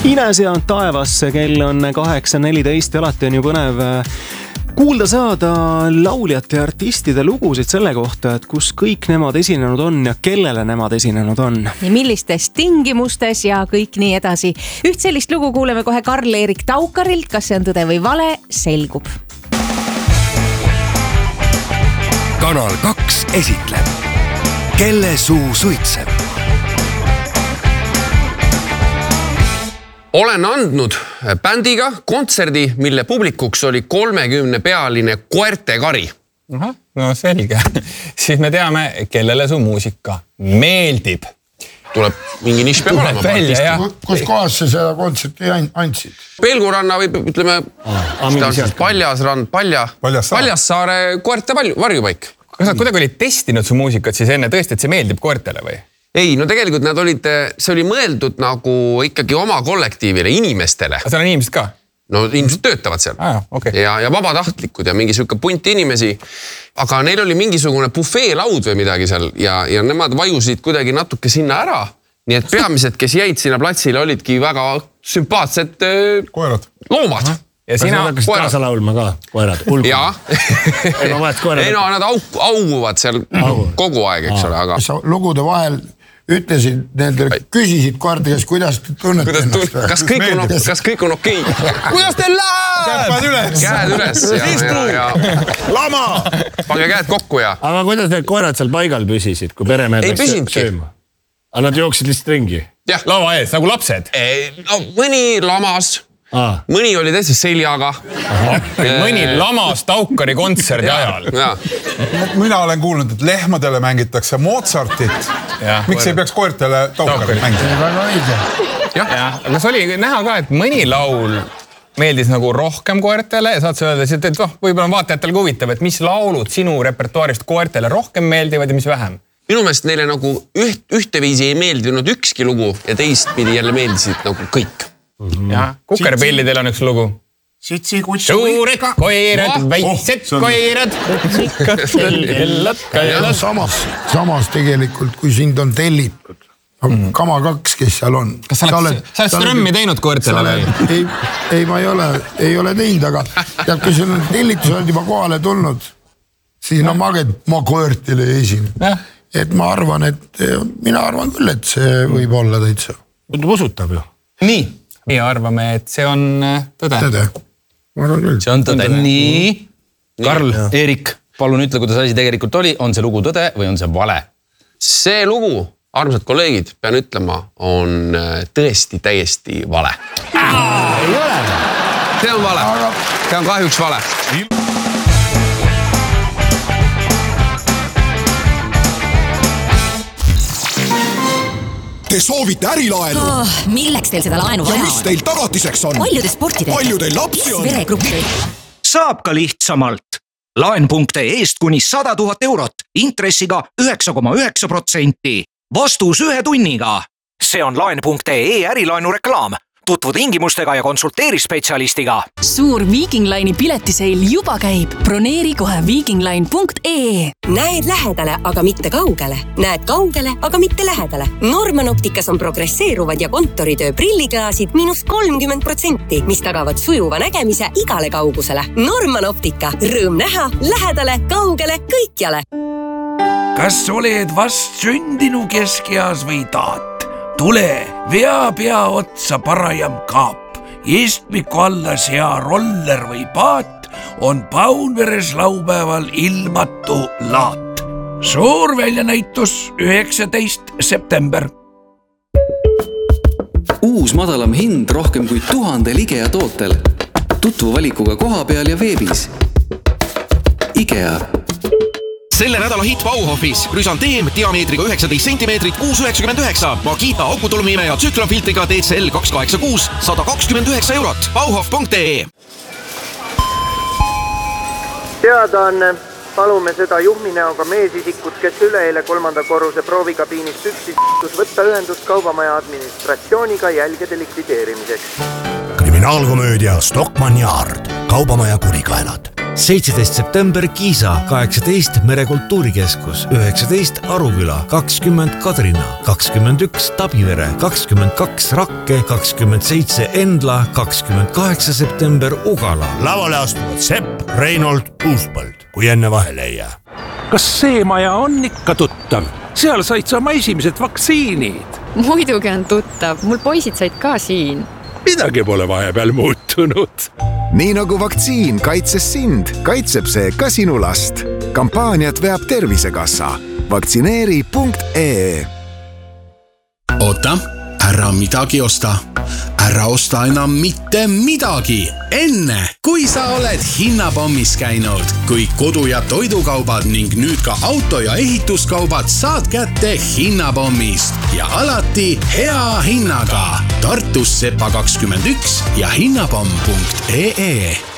Inesea on taevasse, kell on 8:14 ja alati on ju põnev kuulda saada lauljate ja artistide lugusid selle kohta, et kus kõik nemad esinenud on ja kellele nemad esinenud on. Ja millistes tingimustes ja kõik nii edasi. Üht sellist lugu kuuleme kohe Karl-Erik Taukarilt, kas see on tõde või vale, selgub. Kanal 2 esitleb Kelle suu suitseb. Olen andnud bändiga kontserdi, mille publikuks oli 30-pealine koertekari. Aha, no selge. Siis me teame, kellele su muusika meeldib. Tuleb mingi nišš peab olema. Välja, kus kohas sa seda kontserti andsid? Pelguranna või ütleme Paljasrand, Paljassaare koerte varjupaik. Kas nad kuidagi olid testinud su muusikat siis enne tõesti, et see meeldib koertele või? Ei, no tegelikult nad olid, see oli mõeldud nagu ikkagi oma kollektiivile, inimestele. Aga seal on inimesed ka? No inimesed töötavad seal. Okay. Ja vabatahtlikud ja mingi siuke punt inimesi. Aga neil oli mingisugune bufeelaud või midagi seal ja nemad vajusid kuidagi natuke sinna ära. Nii et peamised, kes jäid sinna platsile, olidki väga sümpaatsed koerad. Loomad. Ja sina hakkasid kaasa laulma ka, koerad? Jaa. Ei, no nad auguvad seal kogu aeg, eks ole. Aga... Lugude vahel ütlesid nendele, küsisid koerte, kuidas te tunnete ennast? Kas kõik on okei? Kuidas teil läheb? Käed üles. Lama! Pange käed kokku ja... Aga kuidas need koerad seal paigal püsisid, kui peremehed läks sööma? Aga nad jooksid lihtsalt ringi? Lava ees, nagu lapsed? No mõni lamas... Mõni oli täitsa seljaga. Mõni lamas Taukari kontserdi ajal. Mina olen kuulnud, et lehmadele mängitakse Mozartit. Miks ei peaks koertele Taukari mängida? Väga õige. Aga see oli näha ka, et mõni laul meeldis nagu rohkem koertele ja saad sa öelda, et võib-olla on vaatajatel huvitav, et mis laulud sinu repertuaarist koertele rohkem meeldivad ja mis vähem? Minu meelest neile nagu ühteviisi ei meeldinud ükski lugu ja teistpidi jälle meeldisid nagu kõik. Kukerpillidel on üks lugu. Suured koirad, väiksed koirad. Samas tegelikult, kui sind on tellitud, Kama 2, kes seal on. Kas sa oled strömmi teinud koertele? Ei, ma ei ole teinud, aga kui sul on tellitus on juba kohale tulnud, siis ma koertele esin. Et ma arvan, mina arvan küll, et see võib olla täitsa. Tundub usutab ju. Nii. Meie arvame, et see on tõde. Tõde. Ma arvan küll. See on tõde. Nii. Karl, Erik, palun ütle, kuidas asi tegelikult oli. On see lugu tõde või on see vale? See lugu, armsad kolleegid, pean ütlema, on tõesti täiesti vale. Ei ole. See on vale. See on kahjuks vale. Te soovite ärilaenu. Milleks teil seda laenu vaja on? Ja mis teil tagatiseks on? Palju te sporti teete? Palju teil lapsi on? Veregruppi. Saab ka lihtsamalt. Laen.ee-st kuni 100 000 eurot, intressiga 9,9%. Vastus 1 tunniga. See on laen.ee ärilaenu reklaam. Tutvu tingimustega ja konsulteeri spetsialistiga. Suur Viking Line'i piletiseil juba käib. Broneeri kohe vikingline.ee. Näed lähedale, aga mitte kaugele. Näed kaugele, aga mitte lähedale. Norman Opticas on progresseeruvad ja kontoritöö prilliklaasid -30%, mis tagavad sujuva nägemise igale kaugusele. Norman Optica. Rõõm näha, lähedale, kaugele, kõikjale. Kas oled vast sündinu keskeas või taat? Tule, vea pea otsa parajam kaap. Istmiku alla sea roller või paat on Paunveres laupäeval ilmatu laat. Suur väljanäitus 19. september. Uus madalam hind rohkem kui 1000 IKEA tootel. Tutvu valikuga koha peal ja veebis. IKEA. Selle nädala hit Bauhofis Rüsanteem diameetriga 19 cm 6,99, Makita akutulmime ja tsüklonfiltriga TCL 286 129 eurot. Bauhof.ee. Teadaanne, palume seda juhminäoga meesisikut, kes üleeile 3. korruse proovikabiinist üksis võtta ühendust kaubamaja administratsiooniga jälgede likvideerimiseks. Kriminaalkomöödia Stockmann Yard, kaubamaja kurikaelad. 17 september Kiisa, 18 Merekultuurikeskus, 19 Aruküla, 20 Kadrina, 21 Tabivere, 22 Rakke, 27 Endla, 28 september Ugala. Lavale astuvad Sepp, Reinhold, Uuspõld, kui enne vahele ei jää. Kas see maja on ikka tuttav? Seal said sa oma esimesed vaktsiinid. Muidugi on tuttav, mul poisid said ka siin. Midagi pole vahepeal muutunud. Nii nagu vaktsiin kaitses sind, kaitseb see ka sinu last. Kampaaniat veab Tervisekassa. Vaktsineeri.ee. Oota, ära midagi osta. Ära osta enam mitte midagi. Enne, kui sa oled hinnapommis käinud, kui kodu- ja toidukaubad ning nüüd ka auto- ja ehituskaubad saad kätte hinnapommist ja alati hea hinnaga. Tartus Sepa 21 ja hinnapomm.ee.